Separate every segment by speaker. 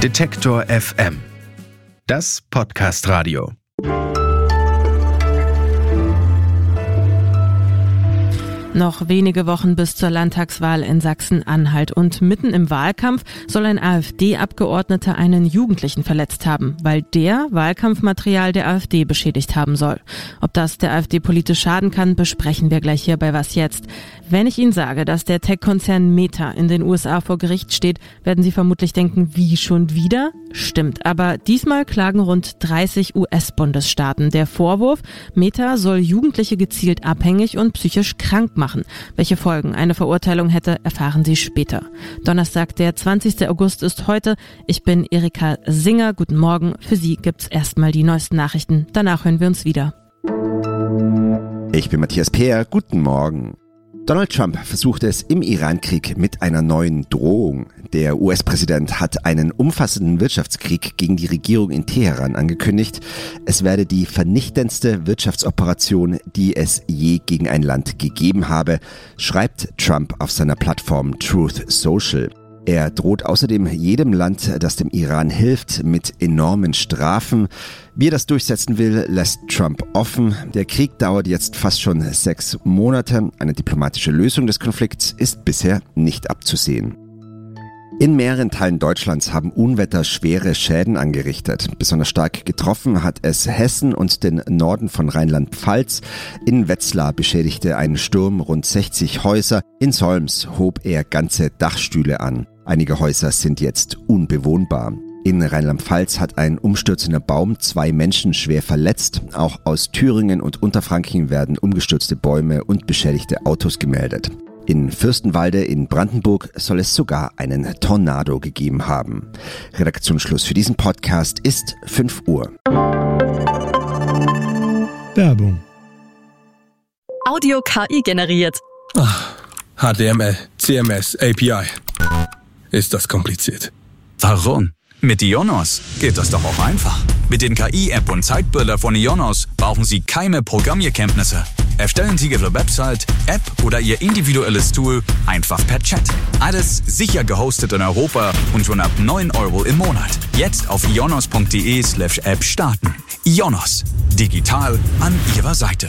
Speaker 1: Detektor FM. Das Podcast-Radio.
Speaker 2: Noch wenige Wochen bis zur Landtagswahl in Sachsen-Anhalt und mitten im Wahlkampf soll ein AfD-Abgeordneter einen Jugendlichen verletzt haben, weil der Wahlkampfmaterial der AfD beschädigt haben soll. Ob das der AfD politisch schaden kann, besprechen wir gleich hier bei Was Jetzt. Wenn ich Ihnen sage, dass der Tech-Konzern Meta in den USA vor Gericht steht, werden Sie vermutlich denken, wie schon wieder? Stimmt, aber diesmal klagen rund 30 US-Bundesstaaten. Der Vorwurf, Meta soll Jugendliche gezielt abhängig und psychisch krank machen. Welche Folgen eine Verurteilung hätte, erfahren Sie später. Donnerstag, der 20. August ist heute. Ich bin Erika Singer. Guten Morgen. Für Sie gibt's erstmal die neuesten Nachrichten. Danach hören wir uns wieder.
Speaker 3: Ich bin Matthias Peer. Guten Morgen. Donald Trump versucht es im Iran-Krieg mit einer neuen Drohung. Der US-Präsident hat einen umfassenden Wirtschaftskrieg gegen die Regierung in Teheran angekündigt. Es werde die vernichtendste Wirtschaftsoperation, die es je gegen ein Land gegeben habe, schreibt Trump auf seiner Plattform Truth Social. Er droht außerdem jedem Land, das dem Iran hilft, mit enormen Strafen. Wie er das durchsetzen will, lässt Trump offen. Der Krieg dauert jetzt fast schon 6 Monate. Eine diplomatische Lösung des Konflikts ist bisher nicht abzusehen. In mehreren Teilen Deutschlands haben Unwetter schwere Schäden angerichtet. Besonders stark getroffen hat es Hessen und den Norden von Rheinland-Pfalz. In Wetzlar beschädigte ein Sturm rund 60 Häuser. In Solms hob er ganze Dachstühle an. Einige Häuser sind jetzt unbewohnbar. In Rheinland-Pfalz hat ein umstürzender Baum 2 Menschen schwer verletzt. Auch aus Thüringen und Unterfranken werden umgestürzte Bäume und beschädigte Autos gemeldet. In Fürstenwalde in Brandenburg soll es sogar einen Tornado gegeben haben. Redaktionsschluss für diesen Podcast ist 5 Uhr.
Speaker 4: Werbung.
Speaker 5: Audio KI generiert.
Speaker 6: HTML, CMS, API. Ist das kompliziert?
Speaker 7: Warum? Mit Ionos geht das doch auch einfach. Mit den KI-App und Zeitbilder von Ionos brauchen Sie keine Programmierkenntnisse. Erstellen Sie Ihre Website, App oder Ihr individuelles Tool einfach per Chat. Alles sicher gehostet in Europa und schon ab 9 € im Monat. Jetzt auf ionos.de/app starten. Ionos. Digital an Ihrer Seite.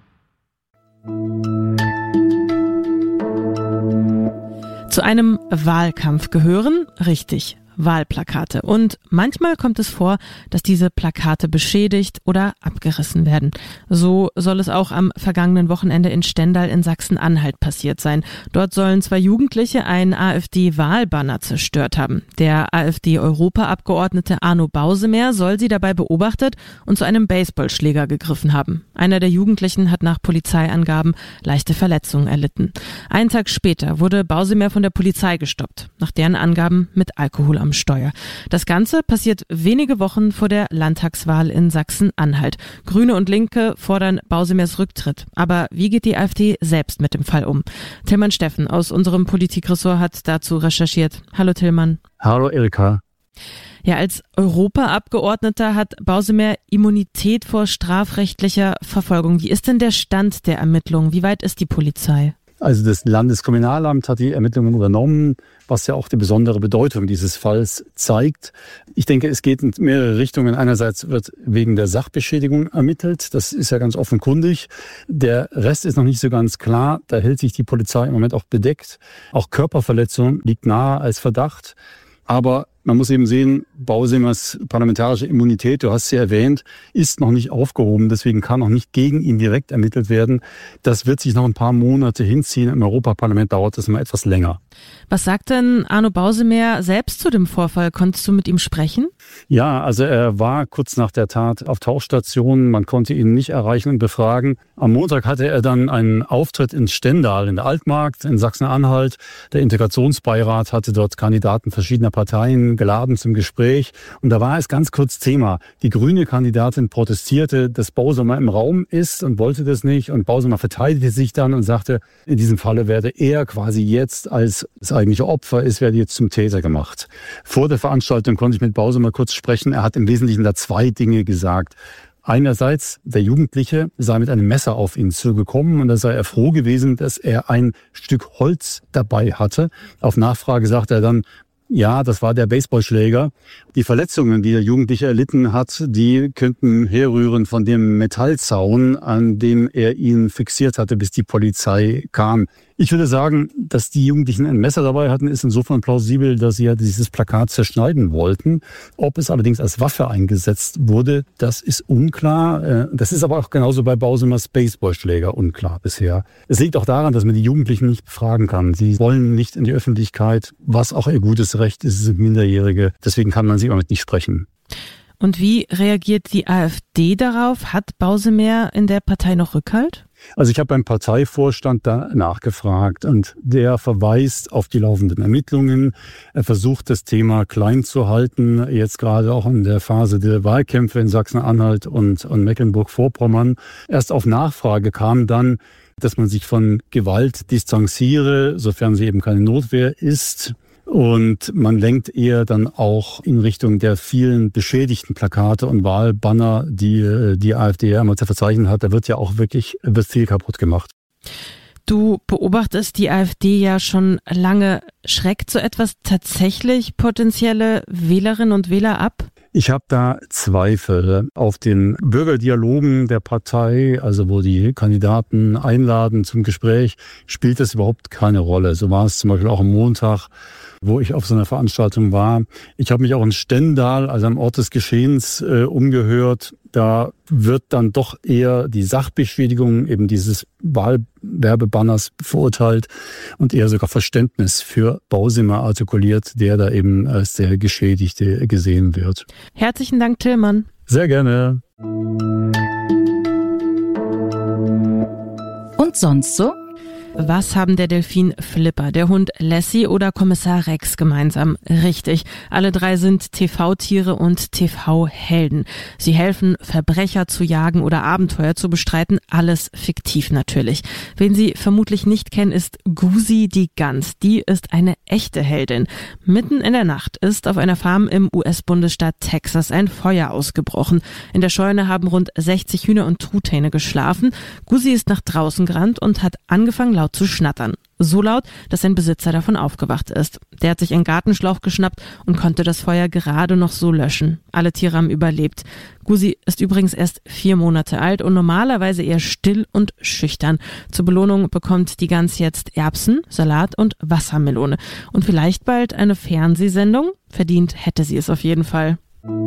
Speaker 2: Zu einem Wahlkampf gehören, richtig, Wahlplakate. Und manchmal kommt es vor, dass diese Plakate beschädigt oder abgerissen werden. So soll es auch am vergangenen Wochenende in Stendal in Sachsen-Anhalt passiert sein. Dort sollen 2 Jugendliche einen AfD-Wahlbanner zerstört haben. Der AfD-Europaabgeordnete Arno Bausemer soll sie dabei beobachtet und zu einem Baseballschläger gegriffen haben. Einer der Jugendlichen hat nach Polizeiangaben leichte Verletzungen erlitten. Einen Tag später wurde Bausemer von der Polizei gestoppt, nach deren Angaben mit Alkohol am Steuer. Das Ganze passiert wenige Wochen vor der Landtagswahl in Sachsen-Anhalt. Grüne und Linke fordern Bausemers Rücktritt. Aber wie geht die AfD selbst mit dem Fall um? Tillmann Steffen aus unserem Politikressort hat dazu recherchiert. Hallo Tillmann.
Speaker 4: Hallo Erika.
Speaker 2: Ja, als Europaabgeordneter hat Bausemer Immunität vor strafrechtlicher Verfolgung. Wie ist denn der Stand der Ermittlungen? Wie weit ist die Polizei?
Speaker 4: Also das Landeskriminalamt hat die Ermittlungen übernommen, was ja auch die besondere Bedeutung dieses Falls zeigt. Ich denke, es geht in mehrere Richtungen. Einerseits wird wegen der Sachbeschädigung ermittelt. Das ist ja ganz offenkundig. Der Rest ist noch nicht so ganz klar. Da hält sich die Polizei im Moment auch bedeckt. Auch Körperverletzung liegt nahe als Verdacht. Aber man muss eben sehen, Bausemers parlamentarische Immunität, du hast sie erwähnt, ist noch nicht aufgehoben. Deswegen kann noch nicht gegen ihn direkt ermittelt werden. Das wird sich noch ein paar Monate hinziehen. Im Europaparlament dauert das immer etwas länger.
Speaker 2: Was sagt denn Arno Bausemer selbst zu dem Vorfall? Konntest du mit ihm sprechen?
Speaker 4: Ja, also er war kurz nach der Tat auf Tauchstationen. Man konnte ihn nicht erreichen und befragen. Am Montag hatte er dann einen Auftritt in Stendal, in der Altmark, in Sachsen-Anhalt. Der Integrationsbeirat hatte dort Kandidaten verschiedener Parteien geladen zum Gespräch. Und da war es ganz kurz Thema. Die grüne Kandidatin protestierte, dass Bausemer im Raum ist und wollte das nicht. Und Bausemer verteidigte sich dann und sagte, in diesem Falle werde er quasi jetzt als das eigentliche Opfer ist, werde jetzt zum Täter gemacht. Vor der Veranstaltung konnte ich mit Bausemer kurz sprechen. Er hat im Wesentlichen da 2 Dinge gesagt. Einerseits, der Jugendliche sei mit einem Messer auf ihn zugekommen und da sei er froh gewesen, dass er ein Stück Holz dabei hatte. Auf Nachfrage sagte er dann, Ja, das war der Baseballschläger. Die Verletzungen, die der Jugendliche erlitten hat, die könnten herrühren von dem Metallzaun, an dem er ihn fixiert hatte, bis die Polizei kam. Ich würde sagen, dass die Jugendlichen ein Messer dabei hatten, ist insofern plausibel, dass sie ja dieses Plakat zerschneiden wollten. Ob es allerdings als Waffe eingesetzt wurde, das ist unklar. Das ist aber auch genauso bei Bausemers Baseballschläger unklar bisher. Es liegt auch daran, dass man die Jugendlichen nicht befragen kann. Sie wollen nicht in die Öffentlichkeit, was auch ihr gutes Recht ist, sind Minderjährige. Deswegen kann man sie damit nicht sprechen.
Speaker 2: Und wie reagiert die AfD darauf? Hat Bausemer in der Partei noch Rückhalt?
Speaker 4: Also ich habe beim Parteivorstand da nachgefragt und der verweist auf die laufenden Ermittlungen. Er versucht, das Thema klein zu halten, jetzt gerade auch in der Phase der Wahlkämpfe in Sachsen-Anhalt und Mecklenburg-Vorpommern. Erst auf Nachfrage kam dann, dass man sich von Gewalt distanziere, sofern sie eben keine Notwehr ist. Und man lenkt eher dann auch in Richtung der vielen beschädigten Plakate und Wahlbanner, die die AfD ja immer zu verzeichnen hat. Da wird ja auch wird viel kaputt gemacht.
Speaker 2: Du beobachtest die AfD ja schon lange. Schreckt so etwas tatsächlich potenzielle Wählerinnen und Wähler ab?
Speaker 4: Ich habe da Zweifel. Auf den Bürgerdialogen der Partei, also wo die Kandidaten einladen zum Gespräch, spielt das überhaupt keine Rolle. So war es zum Beispiel auch am Montag, wo ich auf so einer Veranstaltung war. Ich habe mich auch in Stendal, also am Ort des Geschehens, umgehört. Da wird dann doch eher die Sachbeschädigung eben dieses Wahlwerbebanners verurteilt und eher sogar Verständnis für Bausemer artikuliert, der da eben als der Geschädigte gesehen wird.
Speaker 2: Herzlichen Dank, Tillmann.
Speaker 4: Sehr gerne.
Speaker 5: Und sonst so?
Speaker 2: Was haben der Delfin Flipper, der Hund Lassie oder Kommissar Rex gemeinsam? Richtig, alle drei sind TV-Tiere und TV-Helden. Sie helfen, Verbrecher zu jagen oder Abenteuer zu bestreiten, alles fiktiv natürlich. Wen Sie vermutlich nicht kennen, ist Gusi die Gans. Die ist eine echte Heldin. Mitten in der Nacht ist auf einer Farm im US-Bundesstaat Texas ein Feuer ausgebrochen. In der Scheune haben rund 60 Hühner und Truthähne geschlafen. Gusi ist nach draußen gerannt und hat angefangen laut zu schnattern. So laut, dass sein Besitzer davon aufgewacht ist. Der hat sich einen Gartenschlauch geschnappt und konnte das Feuer gerade noch so löschen. Alle Tiere haben überlebt. Gusi ist übrigens erst 4 Monate alt und normalerweise eher still und schüchtern. Zur Belohnung bekommt die Gans jetzt Erbsen, Salat und Wassermelone. Und vielleicht bald eine Fernsehsendung? Verdient hätte sie es auf jeden Fall.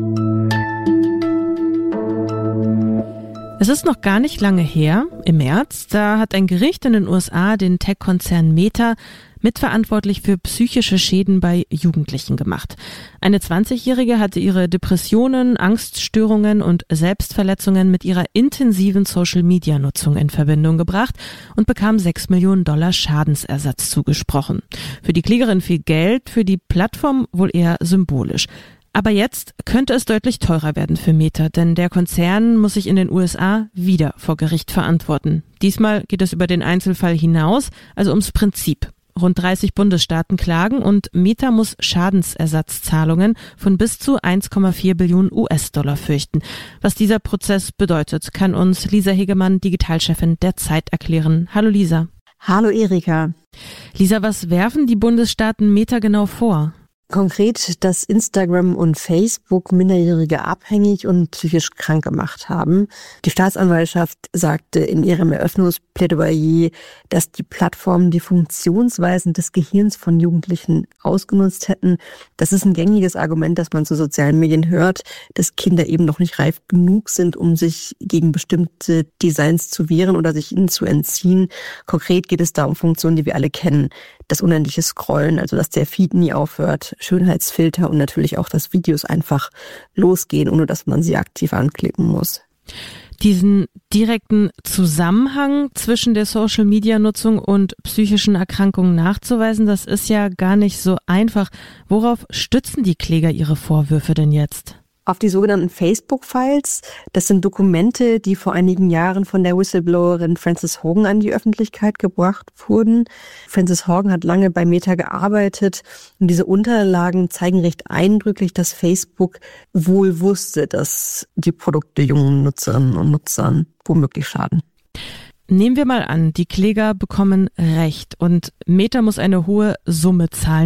Speaker 2: Es ist noch gar nicht lange her, im März, da hat ein Gericht in den USA den Tech-Konzern Meta mitverantwortlich für psychische Schäden bei Jugendlichen gemacht. Eine 20-Jährige hatte ihre Depressionen, Angststörungen und Selbstverletzungen mit ihrer intensiven Social-Media-Nutzung in Verbindung gebracht und bekam $6 Millionen Schadensersatz zugesprochen. Für die Klägerin viel Geld, für die Plattform wohl eher symbolisch. Aber jetzt könnte es deutlich teurer werden für Meta, denn der Konzern muss sich in den USA wieder vor Gericht verantworten. Diesmal geht es über den Einzelfall hinaus, also ums Prinzip. Rund 30 Bundesstaaten klagen und Meta muss Schadensersatzzahlungen von bis zu 1,4 Billionen US-Dollar fürchten. Was dieser Prozess bedeutet, kann uns Lisa Hegemann, Digitalchefin der Zeit, erklären. Hallo Lisa.
Speaker 8: Hallo Erika.
Speaker 2: Lisa, was werfen die Bundesstaaten Meta genau vor?
Speaker 8: Konkret, dass Instagram und Facebook Minderjährige abhängig und psychisch krank gemacht haben. Die Staatsanwaltschaft sagte in ihrem Eröffnungsplädoyer, dass die Plattformen die Funktionsweisen des Gehirns von Jugendlichen ausgenutzt hätten. Das ist ein gängiges Argument, das man zu sozialen Medien hört, dass Kinder eben noch nicht reif genug sind, um sich gegen bestimmte Designs zu wehren oder sich ihnen zu entziehen. Konkret geht es da um Funktionen, die wir alle kennen. Das unendliche Scrollen, also dass der Feed nie aufhört, Schönheitsfilter und natürlich auch, dass Videos einfach losgehen, ohne dass man sie aktiv anklicken muss.
Speaker 2: Diesen direkten Zusammenhang zwischen der Social-Media-Nutzung und psychischen Erkrankungen nachzuweisen, das ist ja gar nicht so einfach. Worauf stützen die Kläger ihre Vorwürfe denn jetzt?
Speaker 8: Auf die sogenannten Facebook-Files. Das sind Dokumente, die vor einigen Jahren von der Whistleblowerin Frances Haugen an die Öffentlichkeit gebracht wurden. Frances Haugen hat lange bei Meta gearbeitet und diese Unterlagen zeigen recht eindrücklich, dass Facebook wohl wusste, dass die Produkte jungen Nutzerinnen und Nutzern womöglich schaden.
Speaker 2: Nehmen wir mal an, die Kläger bekommen Recht und Meta muss eine hohe Summe zahlen.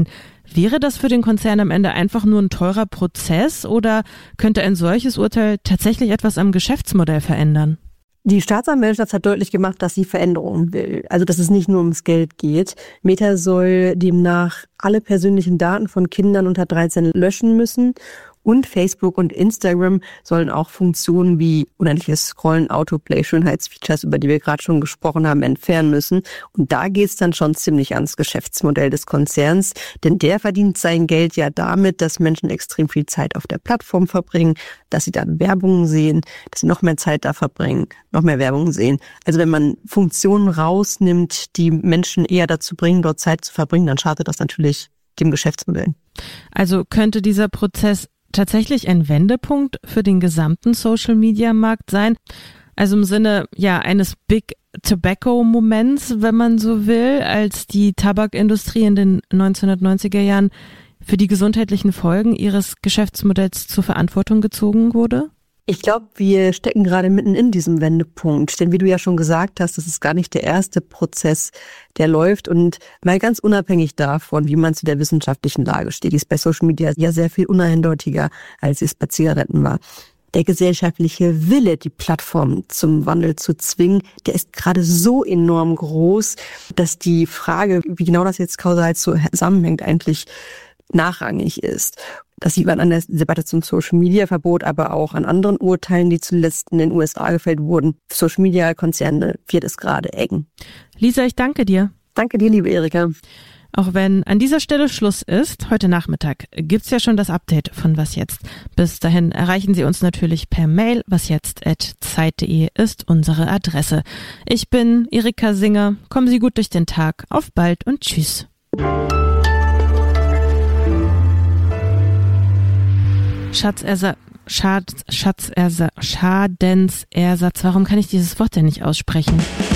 Speaker 2: Wäre das für den Konzern am Ende einfach nur ein teurer Prozess oder könnte ein solches Urteil tatsächlich etwas am Geschäftsmodell verändern?
Speaker 8: Die Staatsanwaltschaft hat deutlich gemacht, dass sie Veränderungen will. Also, dass es nicht nur ums Geld geht. Meta soll demnach alle persönlichen Daten von Kindern unter 13 löschen müssen. Und Facebook und Instagram sollen auch Funktionen wie unendliches Scrollen, Autoplay, Schönheitsfeatures, über die wir gerade schon gesprochen haben, entfernen müssen. Und da geht's dann schon ziemlich ans Geschäftsmodell des Konzerns. Denn der verdient sein Geld ja damit, dass Menschen extrem viel Zeit auf der Plattform verbringen, dass sie dann Werbung sehen, dass sie noch mehr Zeit da verbringen, noch mehr Werbung sehen. Also wenn man Funktionen rausnimmt, die Menschen eher dazu bringen, dort Zeit zu verbringen, dann schadet das natürlich dem Geschäftsmodell. Also
Speaker 2: könnte dieser Prozess tatsächlich ein Wendepunkt für den gesamten Social-Media-Markt sein? Also im Sinne eines Big Tobacco-Moments, wenn man so will, als die Tabakindustrie in den 1990er Jahren für die gesundheitlichen Folgen ihres Geschäftsmodells zur Verantwortung gezogen wurde? Ich glaube, wir stecken gerade mitten in diesem Wendepunkt. Denn wie du ja schon gesagt hast, das ist gar nicht der erste Prozess, der läuft. Und mal ganz unabhängig davon, wie man zu der wissenschaftlichen Lage steht, die ist bei Social Media ja sehr viel uneindeutiger, als es bei Zigaretten war. Der gesellschaftliche Wille, die Plattform zum Wandel zu zwingen, der ist gerade so enorm groß, dass die Frage, wie genau das jetzt kausal zusammenhängt, eigentlich nachrangig ist. Das sieht man an der Debatte zum Social-Media-Verbot, aber auch an anderen Urteilen, die zuletzt in den USA gefällt wurden. Social-Media-Konzerne wird es gerade eng. Lisa, ich danke dir. Danke dir, liebe Erika. Auch wenn an dieser Stelle Schluss ist, heute Nachmittag gibt's ja schon das Update von Was Jetzt. Bis dahin erreichen Sie uns natürlich per Mail. wasjetzt@zeit.de ist unsere Adresse. Ich bin Erika Singer. Kommen Sie gut durch den Tag. Auf bald und tschüss. Schadensersatz. Warum kann ich dieses Wort denn nicht aussprechen?